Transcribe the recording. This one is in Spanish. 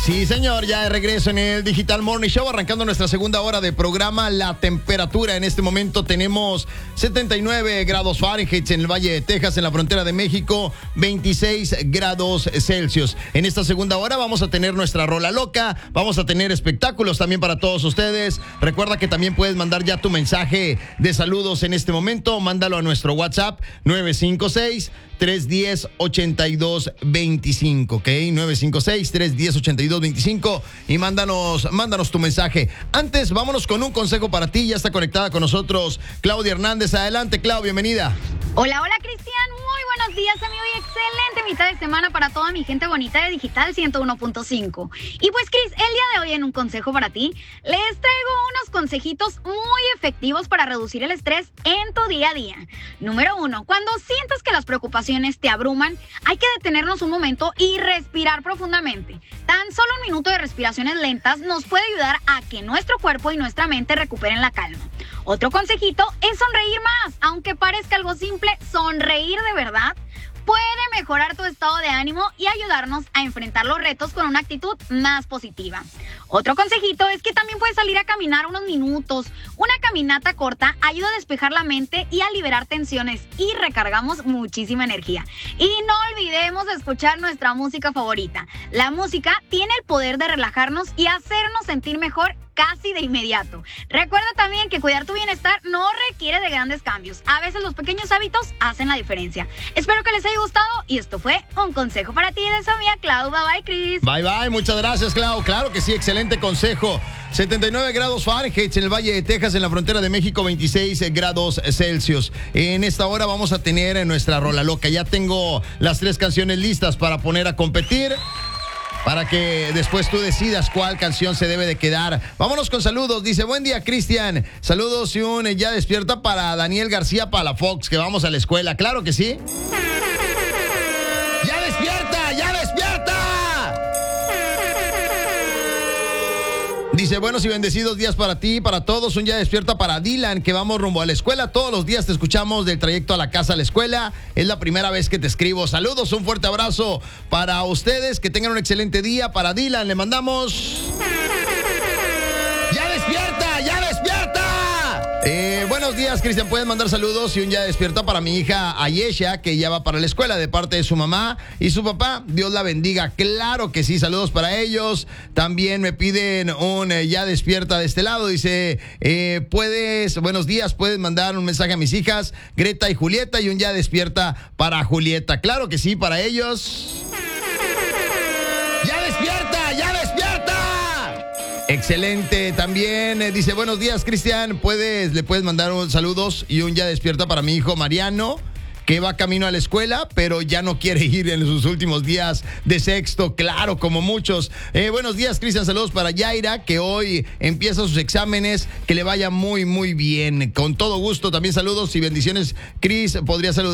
Sí, señor, ya de regreso en el Digital Morning Show, arrancando nuestra segunda hora de programa. La temperatura en este momento tenemos 79 grados Fahrenheit en el Valle de Texas, en la frontera de México, 26 grados Celsius. En esta segunda hora vamos a tener nuestra rola loca, vamos a tener espectáculos también para todos ustedes. Recuerda que también puedes mandar ya tu mensaje de saludos en este momento. Mándalo a nuestro WhatsApp 956-310-8225, ¿ok? 956-310-8225 y mándanos tu mensaje. Antes, vámonos con un consejo para ti. Ya está conectada con nosotros Claudia Hernández. Adelante, Clau, bienvenida. Hola, Cristian. Muy buenos días, amigo, y excelente mitad de semana para toda mi gente bonita de Digital 101.5. Y pues, Cris, el día de hoy en un consejo para ti, les traigo unos consejitos muy efectivos para reducir el estrés en tu día a día. Número 1, cuando sientas que las preocupaciones te abruman, hay que detenernos un momento y respirar profundamente. Tan solo un minuto de respiraciones lentas nos puede ayudar a que nuestro cuerpo y nuestra mente recuperen la calma. Otro consejito es sonreír más. Aunque parezca algo simple, sonreír de verdad puede mejorar tu estado de ánimo y ayudarnos a enfrentar los retos con una actitud más positiva. Otro consejito es que también puedes salir a caminar unos minutos. Una caminata corta ayuda a despejar la mente y a liberar tensiones y recargamos muchísima energía. Y no olvidemos escuchar nuestra música favorita. La música tiene el poder de relajarnos y hacernos sentir mejor casi de inmediato. Recuerda también que cuidar tu bienestar no requiere de grandes cambios. A veces los pequeños hábitos hacen la diferencia. Espero que les haya gustado y esto fue un consejo para ti de su amiga Clau. Bye bye, Chris. Bye bye, muchas gracias, Clau. Claro que sí, excelente consejo. 79 grados Fahrenheit en el Valle de Texas, en la frontera de México, 26 grados Celsius. En esta hora vamos a tener nuestra rola loca. Ya tengo las 3 canciones listas para poner a competir, para que después tú decidas cuál canción se debe de quedar. Vámonos con saludos. Dice, buen día, Cristian. Saludos y un ya despierta para Daniel García Palafox, que vamos a la escuela. Claro que sí. ¡Ya despierta! ¡Ya despierta! Dice, buenos y bendecidos días para ti y para todos. Un ya despierta para Dylan, que vamos rumbo a la escuela. Todos los días te escuchamos del trayecto a la casa a la escuela. Es la primera vez que te escribo. Saludos, un fuerte abrazo para ustedes. Que tengan un excelente día. Para Dylan le mandamos... ¡Ya despierta! ¡Ya despierta! Buenos días, Cristian. Pueden mandar saludos y un ya despierta para mi hija Ayesha, que ya va para la escuela de parte de su mamá y su papá. Dios la bendiga. Claro que sí, saludos para ellos. También me piden un ya despierta de este lado. Dice, buenos días, puedes mandar un mensaje a mis hijas Greta y Julieta y un ya despierta para Julieta. Claro que sí, para ellos. ¡Ya despierta! ¡Ya despierta! Excelente. También dice, buenos días, Cristian. Le puedes mandar saludos y un ya despierta para mi hijo Mariano, que va camino a la escuela, pero ya no quiere ir en sus últimos días de sexto, claro, como muchos. Buenos días, Cristian. Saludos para Yaira, que hoy empieza sus exámenes. Que le vaya muy, muy bien. Con todo gusto. También saludos y bendiciones. Cris, podría saludar